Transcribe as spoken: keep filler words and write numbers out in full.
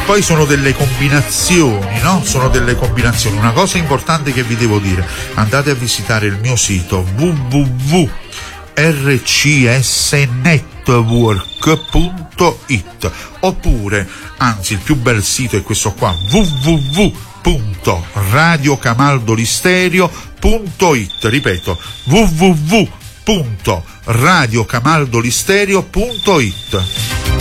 poi sono delle combinazioni, no? Sono delle combinazioni. Una cosa importante che vi devo dire: andate a visitare il mio sito w w w punto r c s network punto i t, oppure, anzi il più bel sito è questo qua, w w w punto radio camaldolisterio punto i t, ripeto w w w punto radio camaldolisterio punto i t.